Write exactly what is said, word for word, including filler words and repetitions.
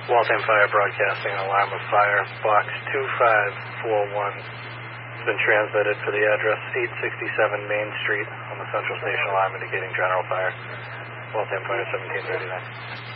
Waltham Fire Broadcasting, an alarm of fire, box two five four one. It's been transmitted for the address eight sixty-seven Main Street on the Central Station alarm indicating general fire. Waltham Fire seventeen thirty-nine.